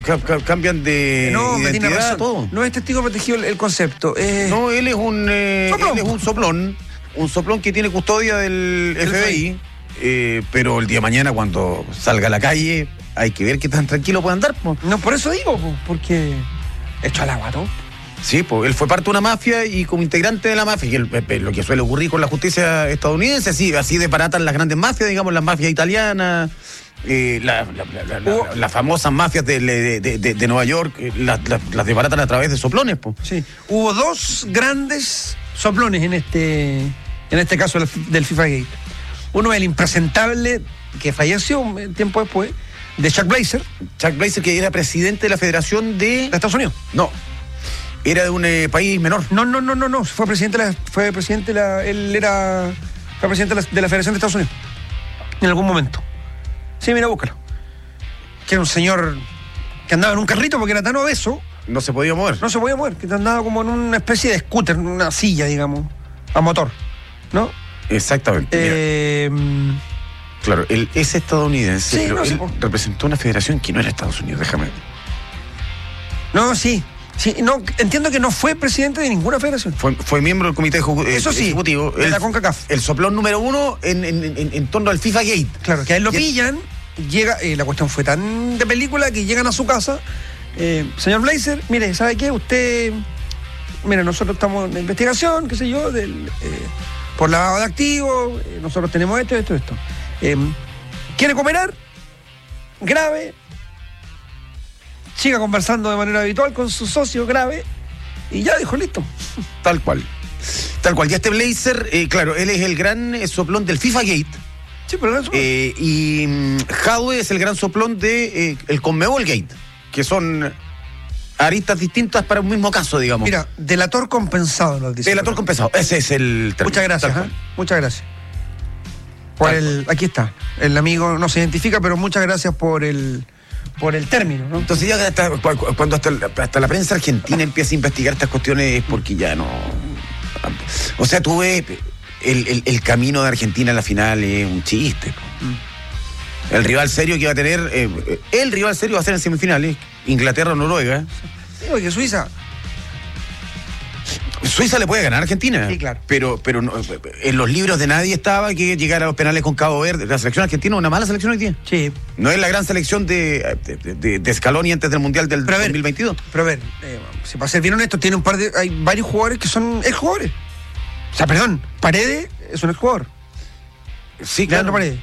Cambian de identidad, todo. No es testigo protegido el concepto. No, él es un soplón. Un soplón que tiene custodia del FBI. Pero el día de mañana, cuando salga a la calle, hay que ver qué tan tranquilo puede andar. Po. No, por eso digo, porque hecho al agua, ¿no? Sí, pues él fue parte de una mafia y como integrante de la mafia, y lo que suele ocurrir con la justicia estadounidense, así desbaratan las grandes mafias, digamos, las mafias italianas, las famosas mafias de Nueva York, las desbaratan a través de soplones. Pues. Sí, hubo dos grandes soplones en este caso del FIFA Gate. Uno, el impresentable, que falleció un tiempo después, de Chuck Blazer. Chuck Blazer, que era presidente de la Federación de Estados Unidos. No. Era de un país menor. No. Fue presidente de la Federación de Estados Unidos. En algún momento. Sí, mira, búscalo. Que era un señor que andaba en un carrito porque era tan obeso. No se podía mover. Que andaba como en una especie de scooter, en una silla, digamos, a motor. ¿No? Exactamente. Claro, él es estadounidense, sí, pero él representó una federación que no era Estados Unidos, déjame. No, sí. Sí, no, entiendo que no fue presidente de ninguna federación. Fue miembro del comité ejecutivo. De la CONCACAF. El soplón número 1 en torno al FIFA Gate. Claro, que a él lo pillan, llega, la cuestión fue tan de película que llegan a su casa. Señor Blazer, mire, ¿sabe qué? Usted, mire, nosotros estamos en investigación, qué sé yo, por lavado de activos, nosotros tenemos esto. ¿Quiere cooperar? Grave. Siga conversando de manera habitual con su socio, grave, y ya dijo, listo. Tal cual. Y este Blazer, claro, él es el gran soplón del FIFA Gate. Sí, pero el gran soplón. Y Jadwe es el gran soplón de el Conmebol Gate, que son aristas distintas para un mismo caso, digamos. Mira, delator compensado, nos dice. Delator compensado, ese es el término. Muchas gracias, muchas gracias. Aquí está, el amigo no se identifica, pero muchas gracias por el término, ¿no? Entonces ya cuando hasta la prensa argentina empieza a investigar estas cuestiones es porque ya no... O sea, tú ves el camino de Argentina a la final es un chiste. El rival serio que va a tener... el rival serio va a ser en semifinales, Inglaterra o Noruega. Sí, porque Suiza le puede ganar a Argentina. Sí, claro. Pero no, en los libros de nadie estaba que llegara a los penales con Cabo Verde. La selección argentina es una mala selección hoy día. Sí. No es la gran selección de Scaloni antes del Mundial del 2022. Pero a ver, si para ser bien honesto, hay varios jugadores que son exjugadores. O sea, perdón, Paredes es un exjugador. Sí, claro. Paredes.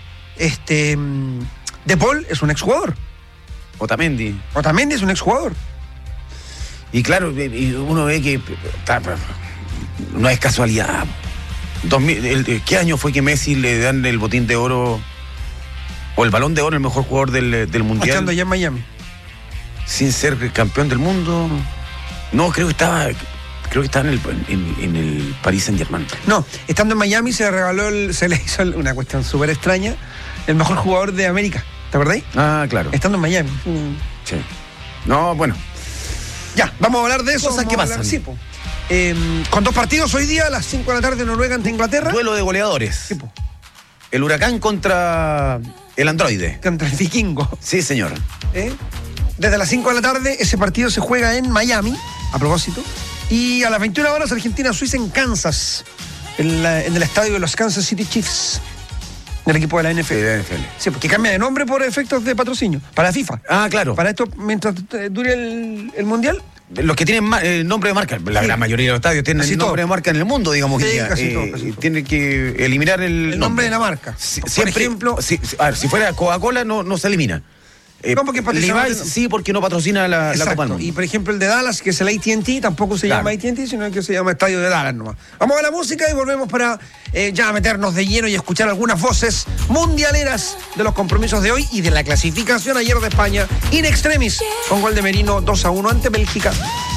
De Paul es un exjugador. Otamendi es un exjugador. Y claro, uno ve que no es casualidad. ¿Qué año fue que Messi le dan el botín de oro o el balón de oro, el mejor jugador del Mundial? Estando allá en Miami. Sin ser campeón del mundo. No, creo que estaba en el Paris Saint-Germain. No, estando en Miami se le hizo una cuestión súper extraña, el mejor jugador de América. ¿Te acordás? Ah, claro. Estando en Miami. Sí. No, bueno. Ya, vamos a hablar de eso. Cosas que pasan. Sí, con 2 partidos hoy día, a las 5 de la tarde, Noruega ante Inglaterra. Duelo de goleadores. Sí, el Huracán contra el Androide. Contra el Vikingo. Sí, señor. Desde las 5 de la tarde, ese partido se juega en Miami, a propósito. Y a las 21 horas, Argentina-Suiza en Kansas, en el estadio de los Kansas City Chiefs, del equipo de la NFL. Sí, porque cambia de nombre por efectos de patrocinio, para FIFA. Ah, claro. Para esto, mientras dure el Mundial. Los que tienen el nombre de marca, la gran mayoría de los estadios tienen el nombre de marca en el mundo, digamos. Sí, casi todo. Tienen que eliminar el nombre de la marca. Por ejemplo, si fuera Coca-Cola no se elimina. No, porque Levi's sí, porque no patrocina la Copa del Mundo. Y por ejemplo el de Dallas, que es el AT&T, tampoco se llama AT&T, sino que se llama Estadio de Dallas nomás. Vamos a la música y volvemos para ya meternos de lleno y escuchar algunas voces mundialeras de los compromisos de hoy y de la clasificación ayer de España in extremis, con gol de Merino 2-1 ante Bélgica.